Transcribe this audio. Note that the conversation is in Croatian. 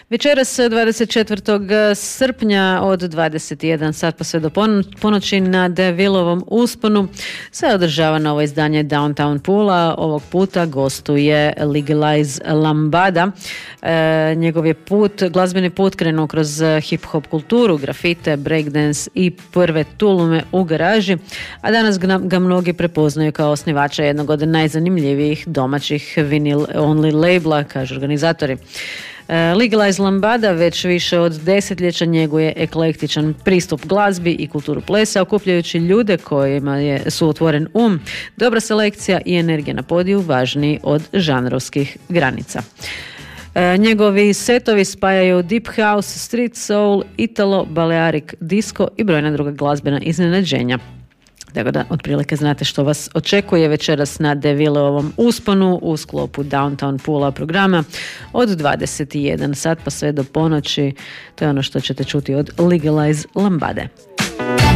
Večeras 24. srpnja od 21 sat pa sve do ponoći na Devillovom usponu se održava novo izdanje Downtown Poola. Ovog puta gostuje Legalize Lambada. Njegov je glazbeni put krenuo kroz hip-hop kulturu, grafite, breakdance i prve tulume u garaži, a danas ga mnogi prepoznaju kao osnivača jednog od najzanimljivijih domaćih vinyl-only labela, kažu organizatori. Legalize Lambada već više od desetljeća njeguje eklektičan pristup glazbi i kulturu plesa, okupljajući ljude kojima su otvoren dobra selekcija i energija na podiju važniji od žanrovskih granica. Njegovi setovi spajaju deep house, street soul, italo, balearic, disco i brojna druga glazbena iznenađenja. Tako da, otprilike znate što vas očekuje večeras na Devillovom usponu u sklopu Downtown Poola programa od 21 sat pa sve do ponoći. To je ono što ćete čuti od Legalize Lambade.